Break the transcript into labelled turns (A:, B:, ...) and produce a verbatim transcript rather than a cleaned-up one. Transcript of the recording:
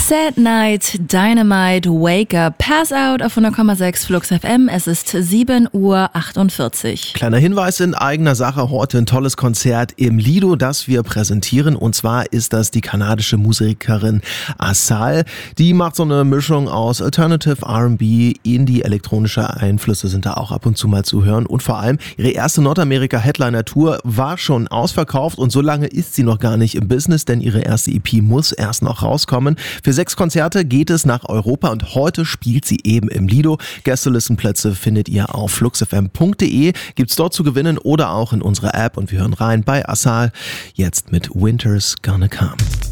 A: Sad Night, Dynamite, Wake Up, Pass Out auf hundert Komma sechs Flux F M. Es ist sieben Uhr achtundvierzig.
B: Kleiner Hinweis in eigener Sache, heute ein tolles Konzert im Lido, das wir präsentieren. Und zwar ist das die kanadische Musikerin Assal. Die macht so eine Mischung aus Alternative, R and B, Indie, elektronische Einflüsse sind da auch ab und zu mal zu hören. Und vor allem ihre erste Nordamerika-Headliner-Tour war schon ausverkauft und so lange ist sie noch gar nicht im Business, denn ihre erste E P muss erst noch rauskommen. Für sechs Konzerte geht es nach Europa und heute spielt sie eben im Lido. Gästelistenplätze findet ihr auf fluxfm punkt de, gibt's dort zu gewinnen oder auch in unserer App und wir hören rein bei Assal jetzt mit Winter's Gonna Come.